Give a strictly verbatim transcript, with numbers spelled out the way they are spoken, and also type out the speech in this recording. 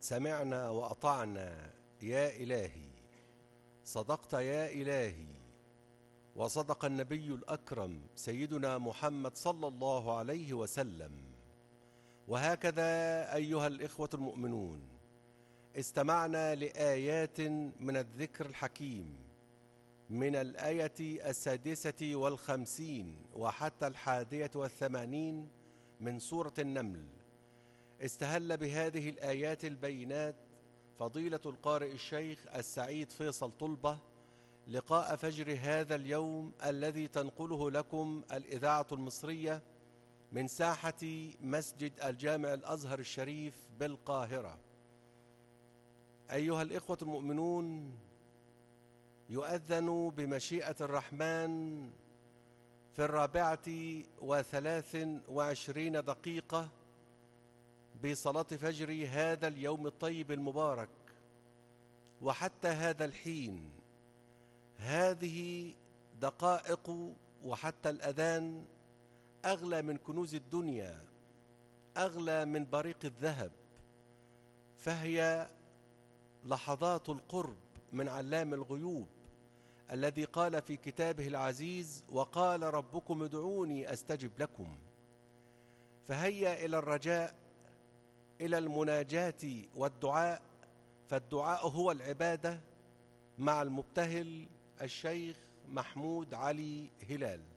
سمعنا وأطعنا يا إلهي، صدقت يا إلهي، وصدق النبي الأكرم سيدنا محمد صلى الله عليه وسلم. وهكذا أيها الإخوة المؤمنون، استمعنا لآيات من الذكر الحكيم من الآية السادسة والخمسين وحتى الحادية والثمانين من سورة النمل. استهل بهذه الآيات البينات فضيلة القارئ الشيخ السعيد فيصل طلبة لقاء فجر هذا اليوم الذي تنقله لكم الإذاعة المصرية من ساحة مسجد الجامع الأزهر الشريف بالقاهرة. أيها الإخوة المؤمنون، يؤذن بمشيئة الرحمن في الرابعة وثلاث وعشرين دقيقة بصلاة فجر هذا اليوم الطيب المبارك. وحتى هذا الحين هذه دقائق وحتى الأذان أغلى من كنوز الدنيا، أغلى من بريق الذهب، فهي لحظات القرب من علام الغيوب الذي قال في كتابه العزيز: وقال ربكم ادعوني أستجب لكم. فهيا إلى الرجاء، إلى المناجاة والدعاء، فالدعاء هو العبادة، مع المبتهل الشيخ محمود علي هلال.